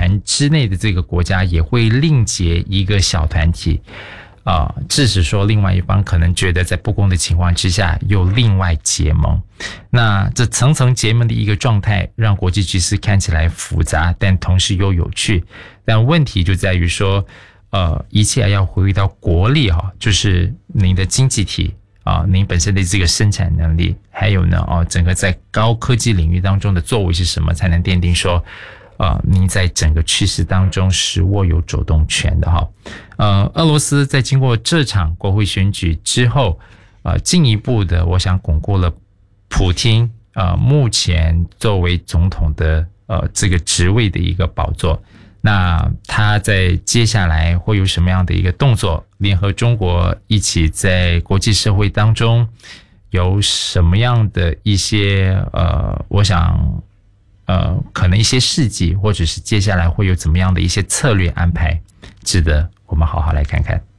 团之内的这个国家也会另结一个小团体致使说另外一方可能觉得在不公的情况之下又另外结盟。那这层层结盟的一个状态让国际局势看起来复杂，但同时又有趣。但问题就在于说一切要回归到国力就是您的经济体您本身的这个生产能力，还有呢整个在高科技领域当中的作为是什么，才能奠定说您在整个趋势当中是握有主动权的俄罗斯在经过这场国会选举之后进一步的我想巩固了普丁目前作为总统的这个职位的一个宝座。那他在接下来会有什么样的一个动作，联合中国一起在国际社会当中有什么样的一些我想可能一些事迹，或者是接下来会有怎么样的一些策略安排，值得我们好好来看看。